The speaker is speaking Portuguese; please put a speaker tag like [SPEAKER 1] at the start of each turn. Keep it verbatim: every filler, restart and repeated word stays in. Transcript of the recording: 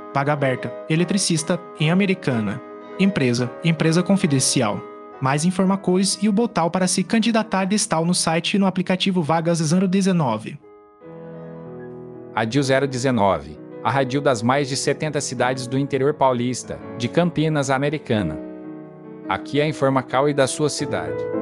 [SPEAKER 1] vaga aberta, eletricista, em Americana. Empresa, empresa confidencial. Mais informações e o botão para se candidatar está no site e no aplicativo Vagas zero dezenove.
[SPEAKER 2] Radil zero dezenove, a radil das mais de setenta cidades do interior paulista, de Campinas a Americana. Aqui é a informação e da sua cidade.